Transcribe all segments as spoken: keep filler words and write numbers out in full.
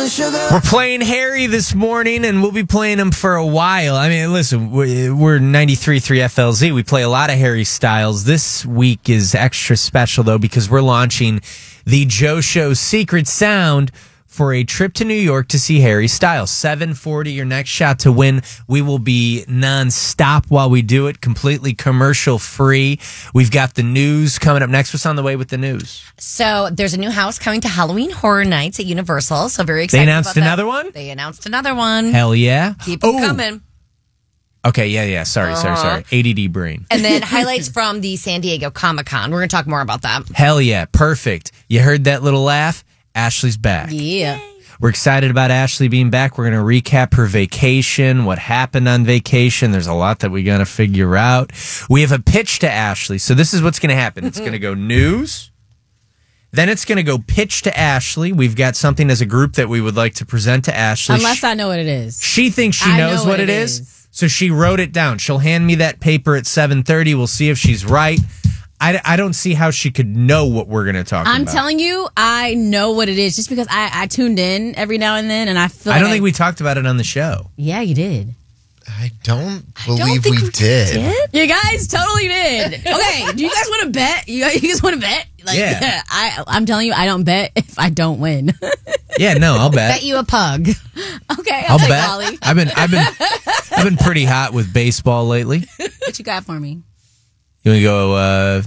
We're playing Harry this morning, and we'll be playing him for a while. I mean, listen, we're ninety-three point three F L Z. We play a lot of Harry Styles. This week is extra special, though, because we're launching the Joe Show Secret Sound for a trip to New York to see Harry Styles. seven forty, your next shot to win. We will be nonstop while we do it, completely commercial free. We've got the news coming up next. What's on the way with the news? So there's a new house coming to Halloween Horror Nights at Universal. So very excited. They announced about another that. one? They announced another one. Hell yeah. Keep them coming. Okay, yeah, yeah. Sorry, uh-huh. sorry, sorry. A D D brain. And then highlights from the San Diego Comic-Con. We're going to talk more about that. Hell yeah. Perfect. You heard that little laugh? Ashley's back. Yeah. We're excited about Ashley being back. We're going to recap her vacation, what happened on vacation. There's a lot that we got to figure out. We have a pitch to Ashley. So this is what's going to happen. It's going to go news. Then it's going to go pitch to Ashley. We've got something as a group that we would like to present to Ashley. Unless I know what it is. She thinks she I knows know what, what it it is. is. So she wrote it down. She'll hand me that paper at seven thirty. We'll see if she's right. I, I don't see how she could know what we're going to talk I'm about. I'm telling you, I know what it is just because I, I tuned in every now and then and I feel I don't like think we talked about it on the show. Yeah, you did. I don't I believe don't we, we did. did. You guys totally did. Okay, do you guys want to bet? You guys, you guys want to bet? Like, yeah. I, I'm telling you, I don't bet if I don't win. Yeah, no, I'll bet. Bet you a pug. Okay, I'll, I'll take bet. Ollie. I've been, I've been, I've been pretty hot with baseball lately. What you got for me? You want to go? Uh,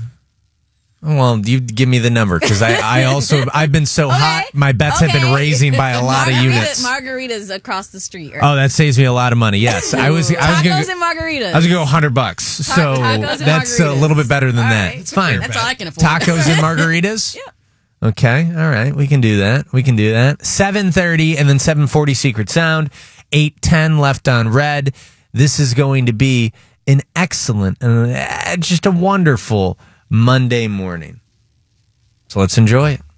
well, you give me the number because I, I also I've been so Okay. hot. My bets Okay. have been raising by a lot of Margarita- units. Margaritas across the street. Right? Oh, that saves me a lot of money. Yes, I was. I was Tacos gonna. and margaritas. I was gonna go hundred bucks. So tacos and that's a margaritas. little bit better than All that. right. It's fine. That's all I can afford. Tacos and margaritas. Yeah. Okay. All right. We can do that. We can do that. seven thirty and then seven forty Secret Sound. eight ten left on red. This is going to be an excellent and uh, just a wonderful Monday morning. So let's enjoy it.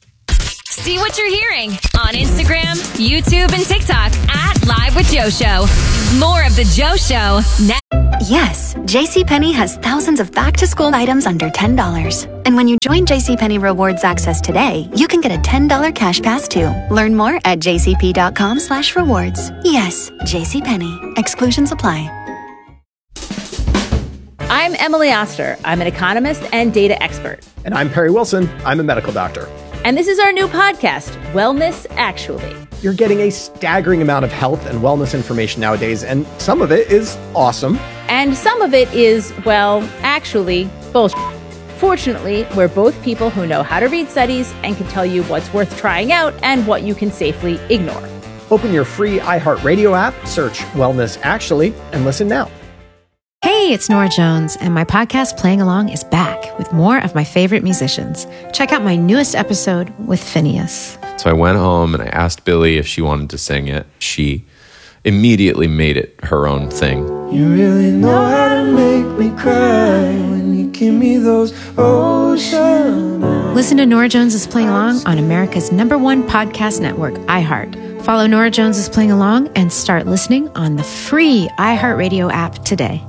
See what you're hearing on Instagram, YouTube, and TikTok at Live with Joe Show. More of the Joe Show next. Yes, JCPenney has thousands of back-to-school items under ten dollars. And when you join JCPenney Rewards Access today, you can get a ten dollars cash pass too. Learn more at jcp.com slash rewards. Yes, JCPenney. Exclusions apply. I'm Emily Oster. I'm an economist and data expert. And I'm Perry Wilson. I'm a medical doctor. And this is our new podcast, Wellness Actually. You're getting a staggering amount of health and wellness information nowadays, and some of it is awesome. And some of it is, well, actually, bullshit. Fortunately, we're both people who know how to read studies and can tell you what's worth trying out and what you can safely ignore. Open your free iHeartRadio app, search Wellness Actually, and listen now. Hey, it's Nora Jones, and my podcast Playing Along is back with more of my favorite musicians. Check out my newest episode with Phineas. So I went home and I asked Billy if she wanted to sing it. She immediately made it her own thing. You really know how to make me cry when you give me those ocean eyes. Listen to Nora Jones' Playing Along on America's number one podcast network, iHeart. Follow Nora Jones' Playing Along and start listening on the free iHeartRadio app today.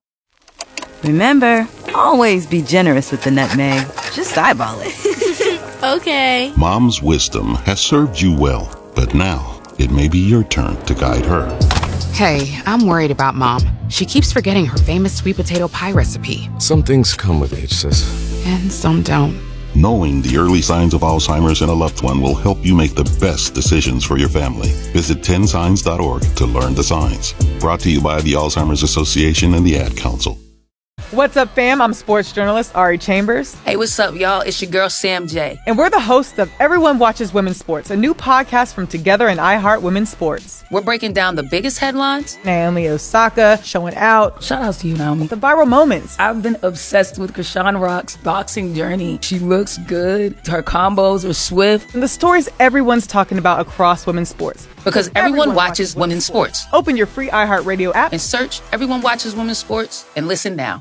Remember, always be generous with the nutmeg. Just eyeball it. Okay. Mom's wisdom has served you well, but now it may be your turn to guide her. Hey, I'm worried about Mom. She keeps forgetting her famous sweet potato pie recipe. Some things come with age, sis. And some don't. Knowing the early signs of Alzheimer's in a loved one will help you make the best decisions for your family. Visit ten signs dot org to learn the signs. Brought to you by the Alzheimer's Association and the Ad Council. What's up, fam? I'm sports journalist Ari Chambers. Hey, what's up, y'all? It's your girl, Sam J. And we're the hosts of Everyone Watches Women's Sports, a new podcast from Together and iHeart Women's Sports. We're breaking down the biggest headlines. Naomi Osaka showing out. Shout out to you, Naomi. The viral moments. I've been obsessed with Krishan Rock's boxing journey. She looks good. Her combos are swift. And the stories everyone's talking about across women's sports. Because everyone, everyone watches, watches women's sports. sports. Open your free iHeartRadio app and search Everyone Watches Women's Sports and listen now.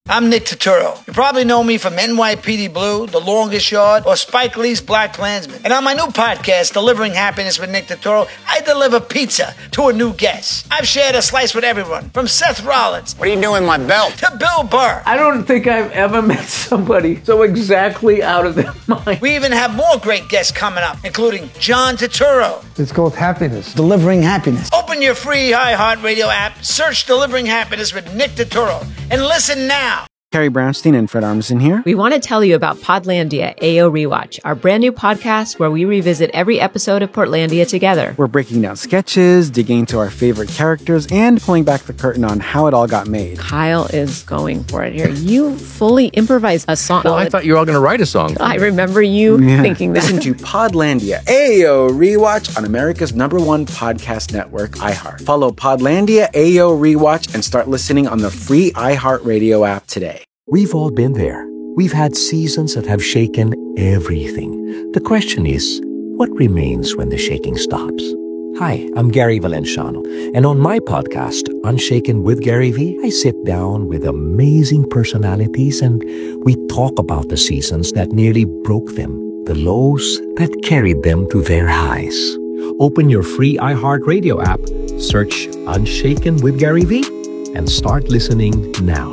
I'm Nick Turturro. You probably know me from N Y P D Blue, The Longest Yard, or Spike Lee's Black Klansman. And on my new podcast, Delivering Happiness with Nick Turturro, I deliver pizza to a new guest. I've shared a slice with everyone, from Seth Rollins. What are you doing, my belt? To Bill Burr. I don't think I've ever met somebody so exactly out of their mind. We even have more great guests coming up, including John Turturro. It's called Happiness. Delivering Happiness. Open your free iHeartRadio app, search Delivering Happiness with Nick Turturro, and listen now. Carrie Brownstein and Fred Armisen here. We want to tell you about Podlandia A O Rewatch, our brand new podcast where we revisit every episode of Portlandia together. We're breaking down sketches, digging into our favorite characters, and pulling back the curtain on how it all got made. Kyle is going for it here. You fully improvised a song. Well, I thought you were all going to write a song. I remember you yeah. thinking that. Listen to Podlandia A O Rewatch on America's number one podcast network, iHeart. Follow Podlandia A O Rewatch and start listening on the free iHeartRadio app today. We've all been there. We've had seasons that have shaken everything. The question is, what remains when the shaking stops? Hi, I'm Gary Valenciano, and on my podcast, Unshaken with Gary V, I sit down with amazing personalities and we talk about the seasons that nearly broke them, the lows that carried them to their highs. Open your free iHeartRadio app, search Unshaken with Gary V, and start listening now.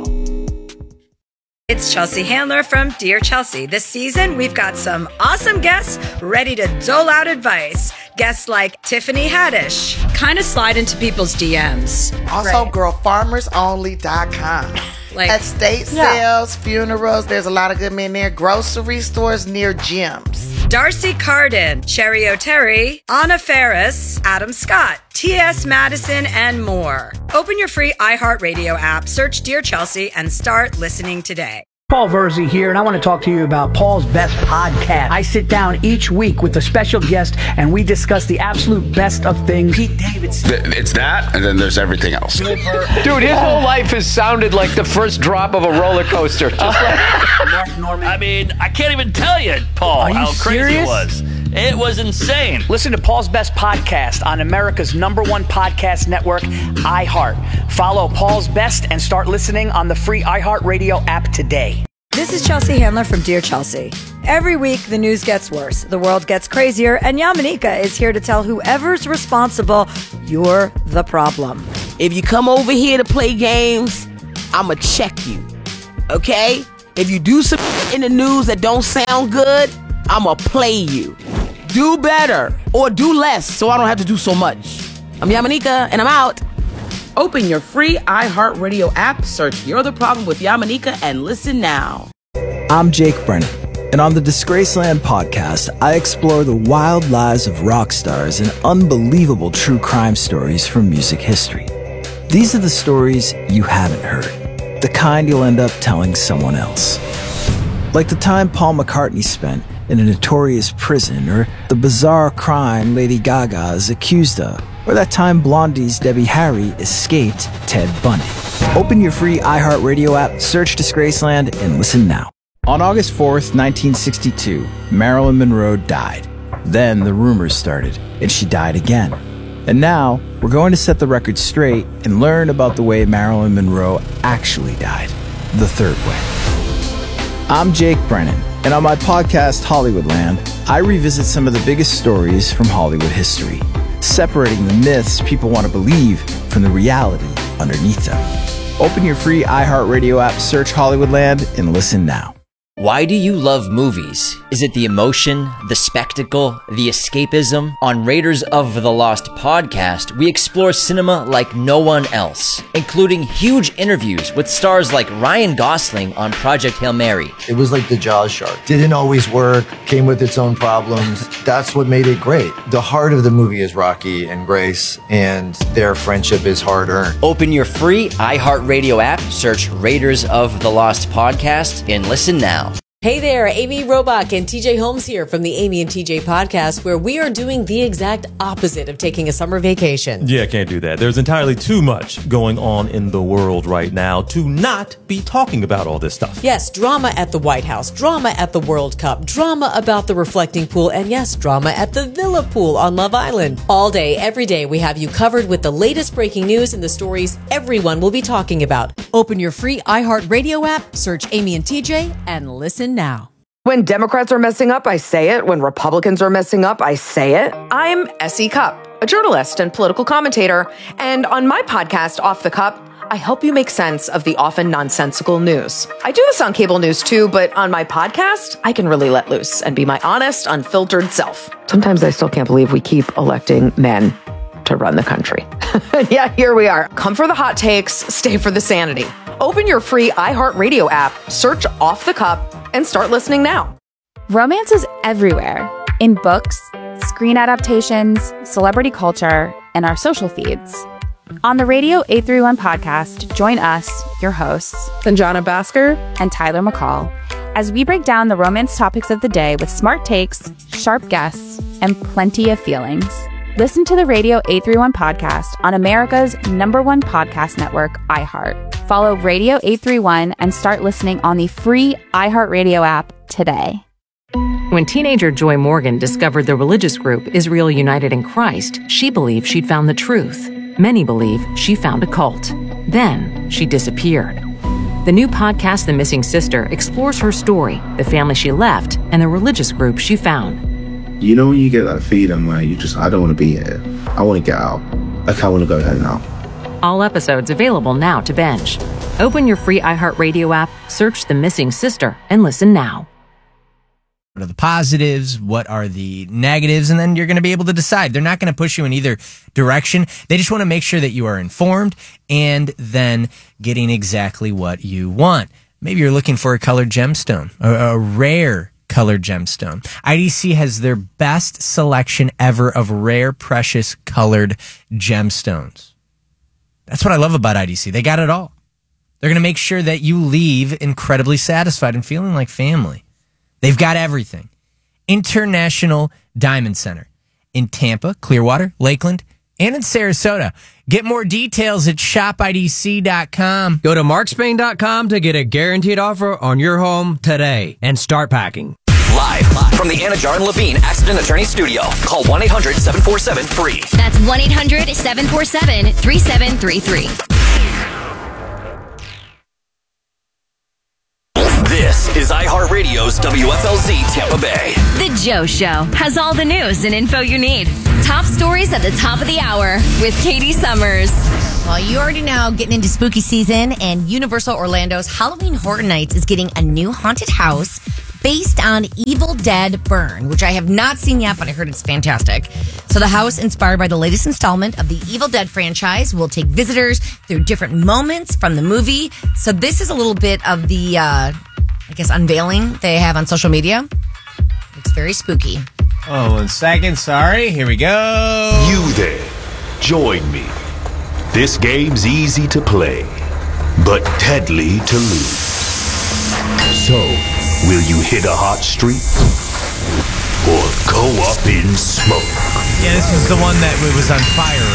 It's Chelsea Handler from Dear Chelsea. This season, we've got some awesome guests ready to dole out advice. Guests like Tiffany Haddish. Kind of slide into people's D Ms. Also, right. girl farmers only dot com. Like estate yeah. sales, funerals. There's a lot of good men there. Grocery stores near gyms. Darcy Carden, Cherry O'Terry, Anna Ferris, Adam Scott, T S Madison, and more. Open your free iHeartRadio app, search Dear Chelsea, and start listening today. Paul Verzi here, and I want to talk to you about Paul's Best Podcast. I sit down each week with a special guest, and we discuss the absolute best of things. Pete Davidson. It's that, and then there's everything else. Dude, his whole life has sounded like the first drop of a roller coaster. Just like Mark Norman. I mean, I can't even tell you, Paul, how crazy serious? it was. It was insane. Listen to Paul's Best Podcast on America's number one podcast network, iHeart. Follow Paul's Best and start listening on the free iHeartRadio app today. This is Chelsea Handler from Dear Chelsea. Every week, the news gets worse, the world gets crazier, and Yamanika is here to tell whoever's responsible, you're the problem. If you come over here to play games, I'ma check you, okay? If you do some in the news that don't sound good, I'ma play you. Do better or do less so I don't have to do so much. I'm Yamanika and I'm out. Open your free iHeartRadio app, search You're the Problem with Yamanika, and listen now. I'm Jake Brennan, and on the Disgraceland podcast, I explore the wild lives of rock stars and unbelievable true crime stories from music history. These are the stories you haven't heard, the kind you'll end up telling someone else. Like the time Paul McCartney spent in a notorious prison, or the bizarre crime Lady Gaga is accused of, or that time Blondie's Debbie Harry escaped Ted Bundy. Open your free iHeartRadio app, search Disgraceland, and listen now. On August fourth, nineteen sixty-two, Marilyn Monroe died. Then the rumors started, and she died again. And now, we're going to set the record straight and learn about the way Marilyn Monroe actually died, the third way. I'm Jake Brennan, and on my podcast, Hollywoodland, I revisit some of the biggest stories from Hollywood history, separating the myths people want to believe from the reality underneath them. Open your free iHeartRadio app, search Hollywoodland, and listen now. Why do you love movies? Is it the emotion, the spectacle, the escapism? On Raiders of the Lost podcast, we explore cinema like no one else, including huge interviews with stars like Ryan Gosling on Project Hail Mary. It was like the Jaws shark. Didn't always work, came with its own problems. That's what made it great. The heart of the movie is Rocky and Grace, and their friendship is hard-earned. Open your free iHeartRadio app, search Raiders of the Lost podcast, and listen now. Hey there, Amy Robach and T J Holmes here from the Amy and T J podcast, where we are doing the exact opposite of taking a summer vacation. Yeah, can't do that. There's entirely too much going on in the world right now to not be talking about all this stuff. Yes, drama at the White House, drama at the World Cup, drama about the reflecting pool, and yes, drama at the Villa Pool on Love Island. All day, every day, we have you covered with the latest breaking news and the stories everyone will be talking about, Open your free iHeartRadio app, search Amy and T J, and listen now. When Democrats are messing up, I say it. When Republicans are messing up, I say it. I'm Essie Cupp, a journalist and political commentator. And on my podcast, Off the Cup, I help you make sense of the often nonsensical news. I do this on cable news too, but on my podcast, I can really let loose and be my honest, unfiltered self. Sometimes I still can't believe we keep electing men to run the country. Yeah, here we are. Come for the hot takes, stay for the sanity. Open your free iHeartRadio app, search Off the Cup, and start listening now. Romance is everywhere. In books, screen adaptations, celebrity culture, and our social feeds. On the Radio eight thirty-one podcast, join us, your hosts, Sanjana Bhaskar and Tyler McCall, as we break down the romance topics of the day with smart takes, sharp guests, and plenty of feelings. Listen to the Radio eight thirty-one podcast on America's number one podcast network, iHeart. Follow Radio eight thirty-one and start listening on the free iHeartRadio app today. When teenager Joy Morgan discovered the religious group Israel United in Christ, she believed she'd found the truth. Many believe she found a cult. Then she disappeared. The new podcast, The Missing Sister, explores her story, the family she left, and the religious group she found. You know when you get that feeling where you just, I don't want to be here. I want to get out. Like, I want to go home now. All episodes available now to binge. Open your free iHeartRadio app, search The Missing Sister, and listen now. What are the positives? What are the negatives? And then you're going to be able to decide. They're not going to push you in either direction. They just want to make sure that you are informed and then getting exactly what you want. Maybe you're looking for a colored gemstone, a, a rare colored gemstone. I D C has their best selection ever of rare, precious colored gemstones. That's what I love about I D C. They got it all. They're going to make sure that you leave incredibly satisfied and feeling like family. They've got everything. International Diamond Center in Tampa, Clearwater, Lakeland, and in Sarasota. Get more details at shop I D C dot com. Go to mark spain dot com to get a guaranteed offer on your home today and start packing. Live, live from the Anna Jar and Levine Accident Attorney Studio. Call one eight hundred seven four seven free. That's one eight hundred seven four seven three seven three three. This is iHeartRadio's W F L Z Tampa Bay. The Joe Show has all the news and info you need. Top stories at the top of the hour with Katie Summers. Well, you already know, getting into spooky season, and Universal Orlando's Halloween Horror Nights is getting a new haunted house based on Evil Dead Burn, which I have not seen yet, but I heard it's fantastic. So the house, inspired by the latest installment of the Evil Dead franchise, will take visitors through different moments from the movie. So this is a little bit of the, uh, I guess, unveiling they have on social media. It's very spooky. Oh, one second. Sorry. Here we go. You there. Join me. This game's easy to play, but deadly to lose. So, will you hit a hot streak or go up in smoke? Yeah, this is the one that was on fire,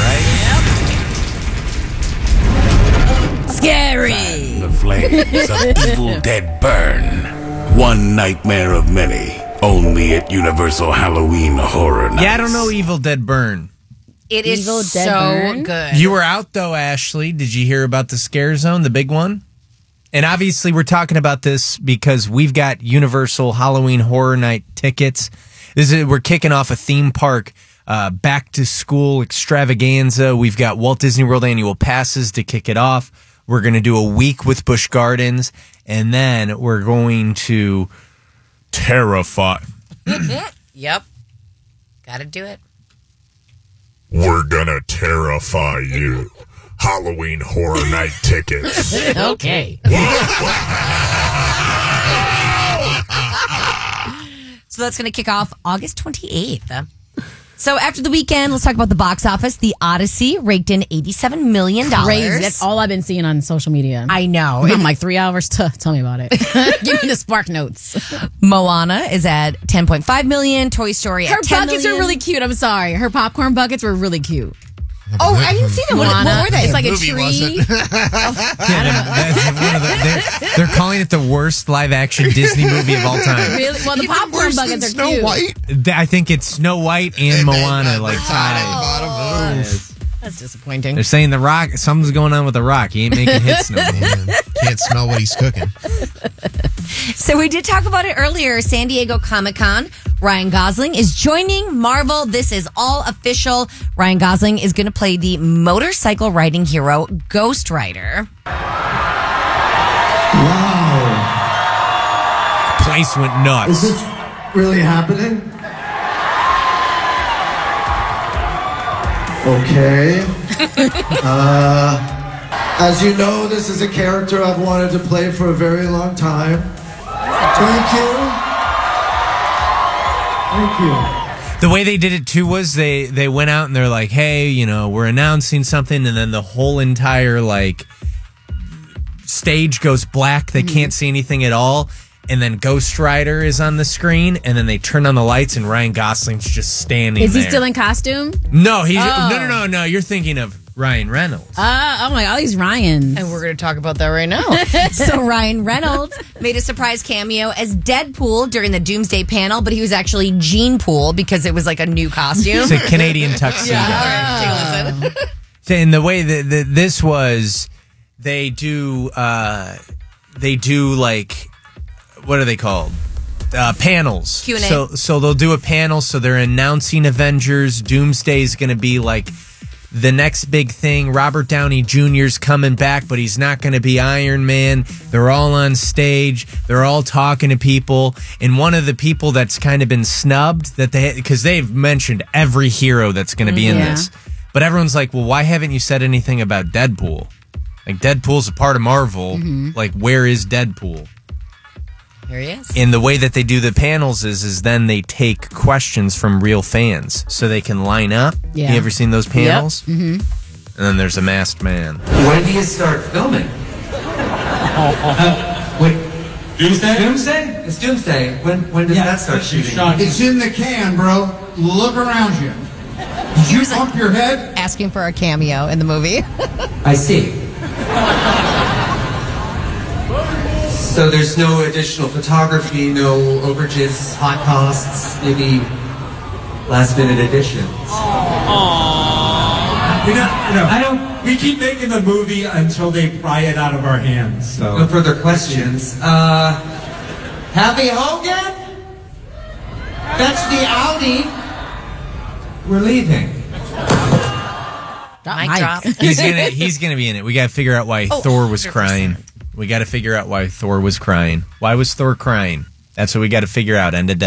right? Yep. Scary. The flames of Evil Dead Burn. One nightmare of many. Only at Universal Halloween Horror Nights. Yeah, I don't know Evil Dead Burn. It is Evil Dead so Burn? good. You were out, though, Ashley. Did you hear about the Scare Zone, the big one? And obviously, we're talking about this because we've got Universal Halloween Horror Night tickets. This is, we're kicking off a theme park uh, back-to-school extravaganza. We've got Walt Disney World annual passes to kick it off. We're going to do a week with Busch Gardens, and then we're going to terrify. Yep. Gotta do it. We're gonna terrify you. Halloween Horror Night tickets. Okay. So that's going to kick off August twenty-eighth. So after the weekend, let's talk about the box office. The Odyssey raked in eighty-seven million dollars. Crazy. That's all I've been seeing on social media. I know. I'm like three hours. To, tell me about it. Give me the spark notes. Moana is at ten point five million dollars. Toy Story Her at ten buckets million dollars. are really cute. I'm sorry. Her popcorn buckets were really cute. Oh, I didn't see them. What, what were they? It's like a movie, tree. That's one of the, they're, they're calling it the worst live-action Disney movie of all time. Really? Well, the popcorn buckets are Snow cute. White? I think it's Snow White and Moana, like tied. Oh. Yes. That's disappointing. They're saying the Rock, something's going on with the Rock. He ain't making hits no more. Can't smell what he's cooking. So we did talk about it earlier. San Diego Comic-Con. Ryan Gosling is joining Marvel. This is all official. Ryan Gosling is going to play the motorcycle riding hero Ghost Rider. Wow. Place went nuts. Is this really happening? Okay. uh, as you know, this is a character I've wanted to play for a very long time. Thank you. Thank you. The way they did it too was they they went out and they're like, hey, you know, we're announcing something, and then the whole entire like stage goes black. They mm-hmm. can't see anything at all. And then Ghost Rider is on the screen, and then they turn on the lights, and Ryan Gosling's just standing Is he there. still in costume? No, he's Oh. no, no, no, no. You're thinking of Ryan Reynolds. Uh, oh my God, all these Ryans. And we're going to talk about that right now. So Ryan Reynolds made a surprise cameo as Deadpool during the Doomsday panel, but he was actually Gene Pool because it was like a new costume. It's a Canadian tuxedo. Yeah, all right, take a listen. So in the way that, that this was, they do, uh, they do like, what are they called? Uh, panels. Q and A. So, so they'll do a panel. So they're announcing Avengers. Doomsday is going to be like the next big thing. Robert Downey Junior's coming back, but he's not going to be Iron Man. They're all on stage. They're all talking to people. And one of the people that's kind of been snubbed, that they because they've mentioned every hero that's going to be in Yeah. this. But everyone's like, well, why haven't you said anything about Deadpool? Like, Deadpool's a part of Marvel. Mm-hmm. Like, where is Deadpool? Here he is. And the way that they do the panels is is then they take questions from real fans so they can line up. Yeah. You ever seen those panels? Yep. Mm-hmm. And then there's a masked man. When do you start filming? uh, wait. Doomsday? Doomsday? It's Doomsday. When when does that start shooting? It's in the can, bro. Look around you. Did you bump your head? Asking for a cameo in the movie. I see. So there's no additional photography, no overages, hot costs, maybe last minute additions. You know, you know, I don't. We keep making the movie until they pry it out of our hands. So No further questions. Uh, Happy Hogan? That's the Audi. We're leaving. Mic drop. He's gonna he's gonna be in it. We gotta figure out why Oh, Thor was one hundred percent. crying. We gotta figure out why Thor was crying. Why was Thor crying? That's what we gotta figure out. End of day.